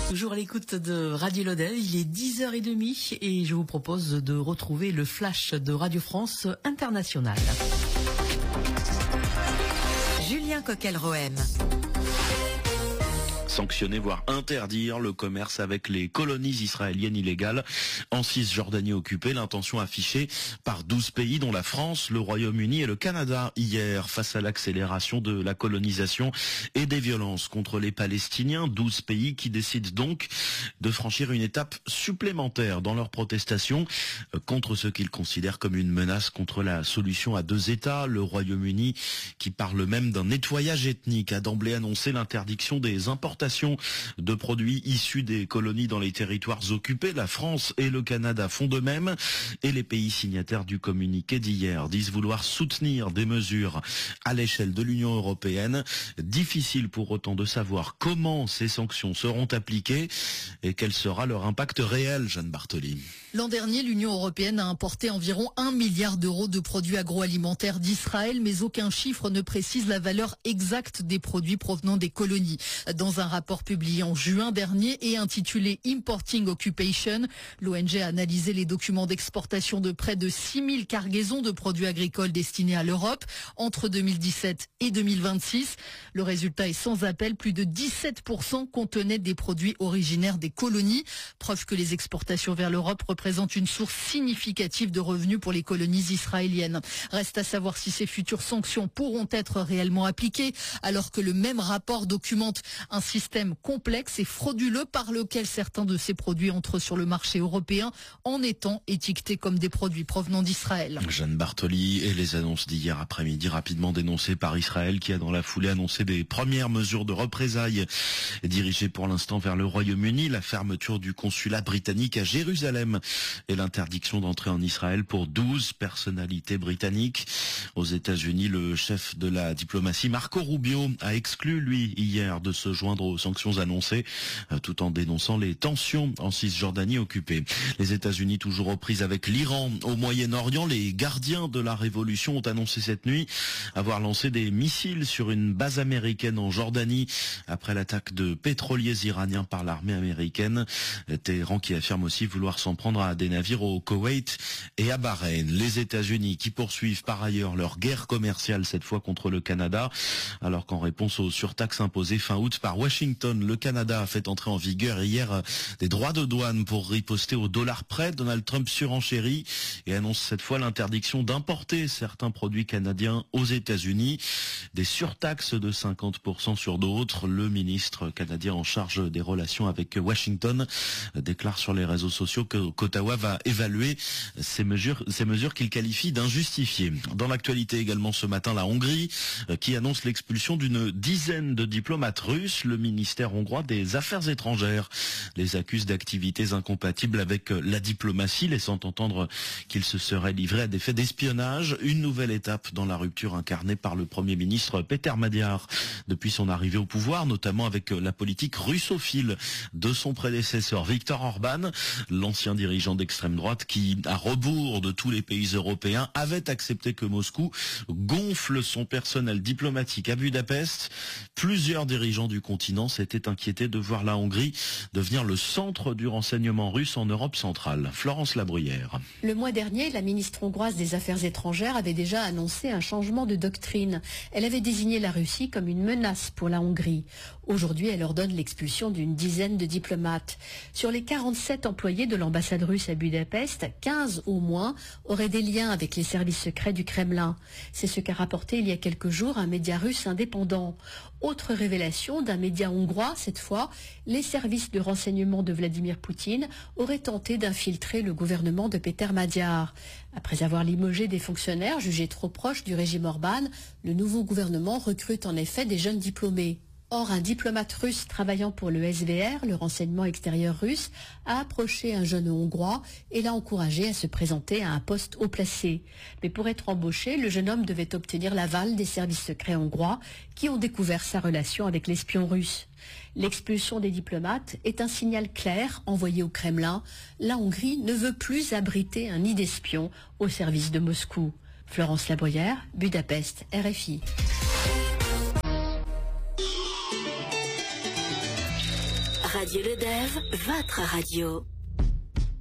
Toujours à l'écoute de Radio Lodève, il est 10h30 et je vous propose de retrouver le flash de Radio France Internationale. Julien Coquel-Rohem. Sanctionner, voire interdire le commerce avec les colonies israéliennes illégales en Cisjordanie occupée. L'intention affichée par 12 pays dont la France, le Royaume-Uni et le Canada hier face à l'accélération de la colonisation et des violences contre les Palestiniens. 12 pays qui décident donc de franchir une étape supplémentaire dans leur protestation contre ce qu'ils considèrent comme une menace contre la solution à deux États. Le Royaume-Uni, qui parle même d'un nettoyage ethnique, a d'emblée annoncé l'interdiction des importations de produits issus des colonies dans les territoires occupés. La France et le Canada font de même et les pays signataires du communiqué d'hier disent vouloir soutenir des mesures à l'échelle de l'Union européenne. Difficile pour autant de savoir comment ces sanctions seront appliquées et quel sera leur impact réel, Jeanne Bartoli. L'an dernier, l'Union européenne a importé environ 1 milliard d'euros de produits agroalimentaires d'Israël, mais aucun chiffre ne précise la valeur exacte des produits provenant des colonies. Dans un rapport publié en juin dernier et intitulé Importing Occupation, l'ONG a analysé les documents d'exportation de près de 6000 cargaisons de produits agricoles destinés à l'Europe entre 2017 et 2026. Le résultat est sans appel, plus de 17% contenaient des produits originaires des colonies, preuve que les exportations vers l'Europe représentent une source significative de revenus pour les colonies israéliennes. Reste à savoir si ces futures sanctions pourront être réellement appliquées, alors que le même rapport documente un système complexe et frauduleux par lequel certains de ces produits entrent sur le marché européen en étant étiquetés comme des produits provenant d'Israël. Jeanne Bartoli et les annonces d'hier après-midi rapidement dénoncées par Israël qui a dans la foulée annoncé des premières mesures de représailles dirigées pour l'instant vers le Royaume-Uni, la fermeture du consulat britannique à Jérusalem et l'interdiction d'entrer en Israël pour 12 personnalités britanniques. Aux États-Unis, le chef de la diplomatie Marco Rubio a exclu, lui, hier de se joindre aux sanctions annoncées, tout en dénonçant les tensions en Cisjordanie occupée. Les États-Unis toujours aux prises avec l'Iran. Au Moyen-Orient, les gardiens de la révolution ont annoncé cette nuit avoir lancé des missiles sur une base américaine en Jordanie après l'attaque de pétroliers iraniens par l'armée américaine. Téhéran qui affirme aussi vouloir s'en prendre à des navires au Koweït et à Bahreïn. Les États-Unis qui poursuivent par ailleurs leur guerre commerciale, cette fois contre le Canada, alors qu'en réponse aux surtaxes imposées fin août par Washington, le Canada a fait entrer en vigueur hier des droits de douane pour riposter au dollar près. Donald Trump surenchérit et annonce cette fois l'interdiction d'importer certains produits canadiens aux États-Unis. Des surtaxes de 50% sur d'autres. Le ministre canadien en charge des relations avec Washington déclare sur les réseaux sociaux qu'Ottawa va évaluer ces mesures qu'il qualifie d'injustifiées. Dans l'actualité également ce matin, la Hongrie qui annonce l'expulsion d'une dizaine de diplomates russes. Le ministère hongrois des Affaires étrangères les accuse d'activités incompatibles avec la diplomatie, laissant entendre qu'ils se seraient livrés à des faits d'espionnage. Une nouvelle étape dans la rupture incarnée par le Premier ministre Péter Magyar depuis son arrivée au pouvoir, notamment avec la politique russophile de son prédécesseur Viktor Orban, l'ancien dirigeant d'extrême droite qui, à rebours de tous les pays européens, avait accepté que Moscou gonfle son personnel diplomatique à Budapest. Plusieurs dirigeants du continent s'étaient inquiétés de voir la Hongrie devenir le centre du renseignement russe en Europe centrale. Florence Labruyère. Le mois dernier, la ministre hongroise des Affaires étrangères avait déjà annoncé un changement de doctrine. Elle avait désigné la Russie comme une menace pour la Hongrie. Aujourd'hui, elle ordonne l'expulsion d'une dizaine de diplomates. Sur les 47 employés de l'ambassade russe à Budapest, 15 au moins auraient des liens avec les services secrets du Kremlin. C'est ce qu'a rapporté il y a quelques jours un média russe indépendant. Autre révélation d'un média hongrois, cette fois, les services de renseignement de Vladimir Poutine auraient tenté d'infiltrer le gouvernement de Péter Magyar. Après avoir limogé des fonctionnaires jugés trop proches du régime Orban, le nouveau gouvernement recrute en effet des jeunes diplômés. Or, un diplomate russe travaillant pour le SVR, le renseignement extérieur russe, a approché un jeune Hongrois et l'a encouragé à se présenter à un poste haut placé. Mais pour être embauché, le jeune homme devait obtenir l'aval des services secrets hongrois qui ont découvert sa relation avec l'espion russe. L'expulsion des diplomates est un signal clair envoyé au Kremlin. La Hongrie ne veut plus abriter un nid d'espions au service de Moscou. Florence Labruyère, Budapest, RFI. Radio Le Dev, votre radio.